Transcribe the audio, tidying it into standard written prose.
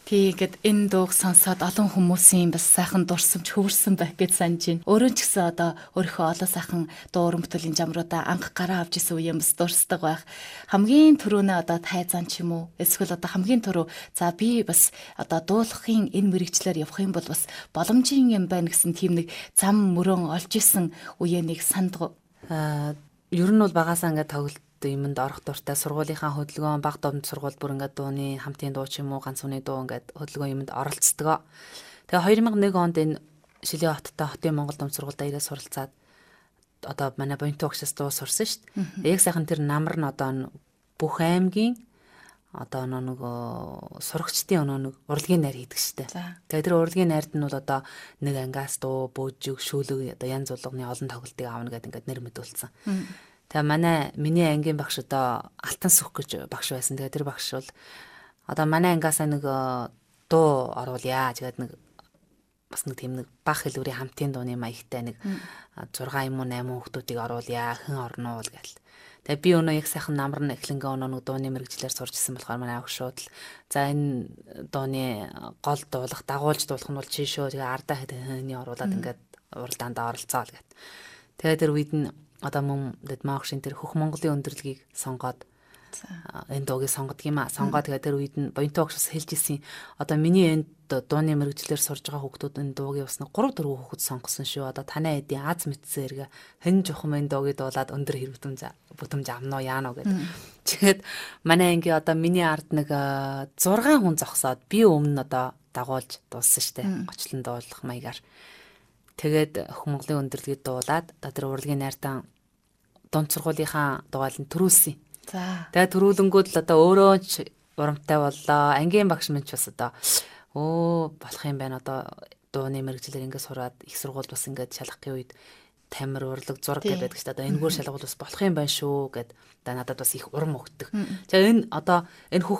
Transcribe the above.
Тэгээд энэ дууг сонсоод олон хүмүүсийн бас сайхан дурсамж хөвөрсөн байх гэж санаж байна. Өөрөө ч гэсэн одоо өөрийнхөө олон сайхан дуу уран бүтээлийн жамруудаа анх гараа авч исэн үеийн бас дурсдаг байх. Хамгийн түрүүнээ одоо тайзан ч юм уу эсвэл одоо хамгийн түрүү за би бас одоо дуулахын энэ мэрэгчлэр явах юм бол бас боломжийн юм байна гэсэн тийм нэг зам мөрөн олж исэн үеэ нэг сандг. Ер нь бол багасаа ингээд тоглолт юмд орох дуртай сургуулийнхаа хөдөлгөөн баг домд сургууль бүр ингээд дууны хамтын дуу ч юм уу ганц үний дуу ингээд хөдөлгөөн юмд оролцдог. Тэгээ 2001 онд энэ Шилийн хоттой Хотын Монгол домд сургуульд ирээд суралцаад одоо манай Бонтоо агшаас дуу сурсан шүү дээ. Яг сайхан тэр намар нь одоо бүх аймгийн одоо нөгөө сурагчдын нэг урлагийн найр хийдэг шүү дээ. Тэгээ тэр урлагийн найрд нь бол одоо нэг ангиас дуу бөөжиг шүүлэг одоо янз болгоны олон тоглолтыг аавна гэдэг ингээд нэр мэдүүлсэн. Тэгээ миний ангийн багш одоо Алтан Сүх гэж багш байсан. Тэгээ тэр багш бол одоо манай ангиасаа нэг дуу оруулъя тэгээд нэг бас нэг тийм нэг бага хэлбэрийн хамтын дууны маягтай нэг 6 юм уу 8 хүүхдүүдийг оруулъя хэн орно уу гэл. Тэгээ би өнөө яг сайхан намар нь эхлэнгээ өнөө нэг дууны мэрэгчлэр сурч ирсэн болохоор манай агш шууд л за энэ дууны гол дуулах дагуулж дуулах нь бол чи шүү тэгээ ардаа хэний оруулаад ингээд уралдаанд оролцоо л гэт. Тэгээ тэр үед нь одоо мөн Дэдмаахшин тэр хөх Монголын өндөрлөгийг сонгоод энэ дуугийг сонгодог юм а. Сонгоод тэгээ тэр үед нь Бонтоо агшаас хэлж ирсэн. Одоо миний энд дууны мэрэгчлэр сурж байгаа хүүхдүүд энэ дуугийн бас 3 4 хүүхэд сонгосон шүү. Одоо танай эдийн аз мэдсэн эргээ хэн жоохон энэ дуугийг дуулаад өндөр бүтэмж авнаа яана гэдэг. Тэгээд манай анги одоо миний ард нэг 6 хүн зогсоод би өмнө одоо дагуулж дууссан штэ. Гочлон дуулах маягаар. Тэгээд хөх Монголын өндөрлөгийг дуулаад одоо тэр урлагийн найртан дунд сургуулийнхаа дугаалд төрүүлсэн. Тэгээ төрүүлэнгүүд л одоо өөрөө ч урамтай боллоо. Ангийн багш минь ч бас одоо болох юм байна. Одоо дууны мэрэгчлэр ингээд сураад их сургууль бас ингээд шалгахын үед тамир урлаг зураг гэдэг ч одоо энэгээр шалгуул бас болох юм байна шүү гэд одоо надад бас их урам өгдөг. Тэгээ энэ одоо энэ хөх